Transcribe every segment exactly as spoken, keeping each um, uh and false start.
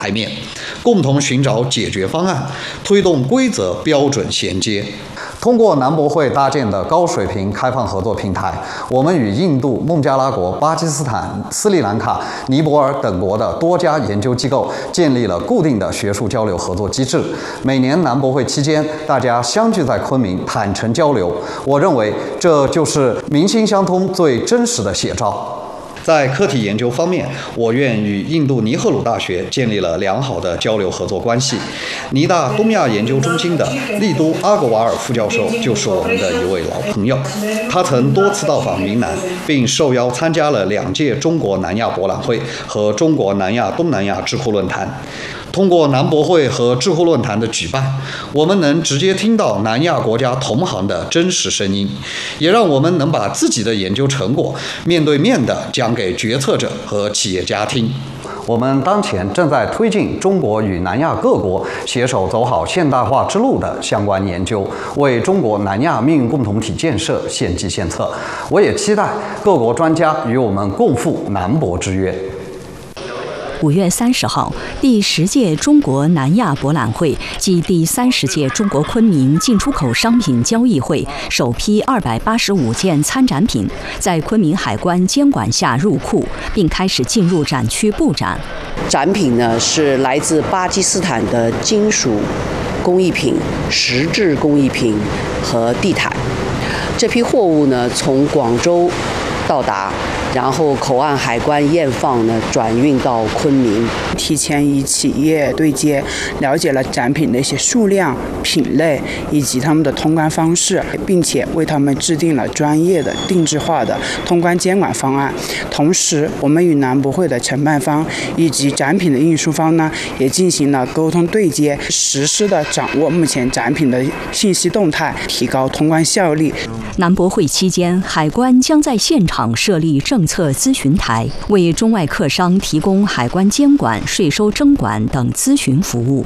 台面，共同寻找解决方案，推动规则标准衔接。通过南博会搭建的高水平开放合作平台，我们与印度、孟加拉国、巴基斯坦、斯里兰卡、尼泊尔等国的多家研究机构建立了固定的学术交流合作机制。每年南博会期间，大家相聚在昆明，坦诚交流。我认为这就是民心相通最真实的写照。在课题研究方面，我院与印度尼赫鲁大学建立了良好的交流合作关系。尼大东亚研究中心的利都阿格瓦尔副教授就是我们的一位老朋友，他曾多次到访云南，并受邀参加了两届中国南亚博览会和中国南亚东南亚智库论坛。通过南博会和智库论坛的举办，我们能直接听到南亚国家同行的真实声音，也让我们能把自己的研究成果面对面地讲给决策者和企业家听。我们当前正在推进中国与南亚各国携手走好现代化之路的相关研究，为中国南亚命运共同体建设献计献策。我也期待各国专家与我们共赴南博之约。 五月三十号，第十届中国南亚博览会暨第三十届中国昆明进出口商品交易会首批二百八十五件参展品在昆明海关监管下入库，并开始进入展区布展。 展品呢是来自巴基斯坦的金属工艺品、石质工艺品和地毯。这批货物呢从广州到达，然后口岸海关验放呢，转运到昆明。 提前与企业对接，了解了展品的一些数量、品类以及他们的通关方式，并且为他们制定了专业的、定制化的通关监管方案。同时，我们与南博会的承办方以及展品的运输方呢，也进行了沟通对接，实时的掌握目前展品的信息动态，提高通关效率。 南博会期间，海关将在现场设立政策咨询台，为中外客商提供海关监管、税收征管等咨询服务。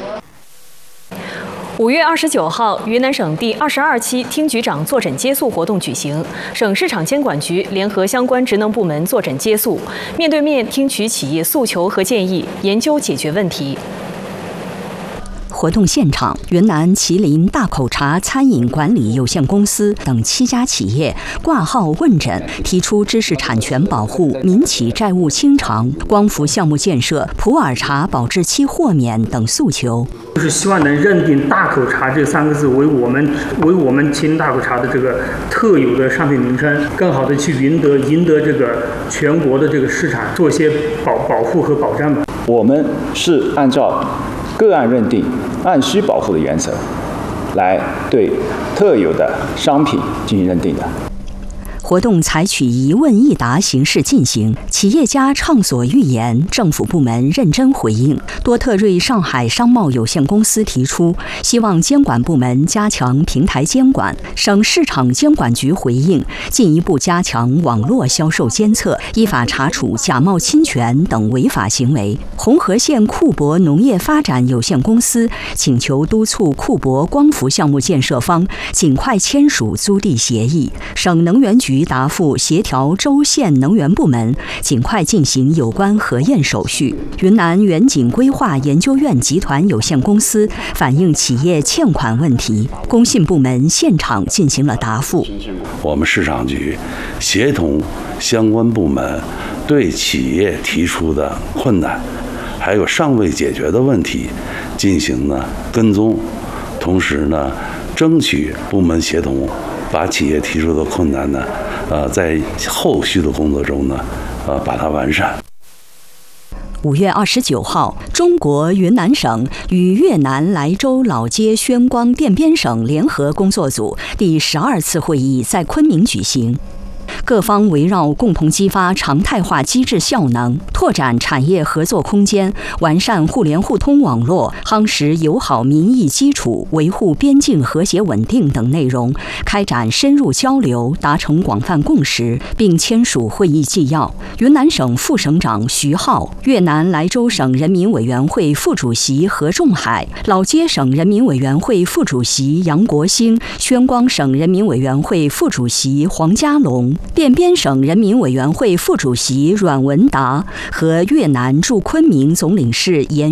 五月二十九号，云南省第二十二期厅局长坐诊接诉活动举行，省市场监管局联合相关职能部门坐诊接诉，面对面听取企业诉求和建议，研究解决问题。 活动现场，云南麒麟大口茶餐饮管理有限公司等七家企业挂号问诊，提出知识产权保护、民企债务清偿、光伏项目建设、普洱茶保质期豁免等诉求。 就是希望能认定大口茶这三个字为我们为我们麒麟大口茶的这个特有的商品名称，更好的去赢得赢得这个全国的这个市场，做一些保保护和保障吧。 我们是按照个案认定、按需保护的原则，来对特有的商品进行认定的。 活动采取一问一答形式进行，企业家畅所欲言，政府部门认真回应。多特瑞上海商贸有限公司提出，希望监管部门加强平台监管。省市场监管局回应，进一步加强网络销售监测，依法查处假冒侵权等违法行为。红河县库博农业发展有限公司请求督促库博光伏项目建设方尽快签署租地协议。省能源局答复协调州县能源部门尽快进行有关核验手续。云南远景规划研究院集团有限公司反映企业欠款问题，工信部门现场进行了答复。 我们市场局协同相关部门对企业提出的困难，还有尚未解决的问题进行了跟踪，同时呢，争取部门协同把企业提出的困难呢，呃，在后续的工作中呢，呃，把它完善。 五月二十九号，中国云南省与越南莱州老街宣光奠边省联合工作组第十二次会议在昆明举行。各方围绕共同激发常态化机制效能，拓展产业合作空间，完善互联互通网络，夯实友好民意基础，维护边境和谐稳定等内容，开展深入交流，达成广泛共识，并签署会议纪要。云南省副省长徐浩、越南莱州省人民委员会副主席何仲海、老街省人民委员会副主席杨国兴、宣光省人民委员会副主席黄家龙奠边省人民委员会副主席阮文达和越南驻昆明总领事严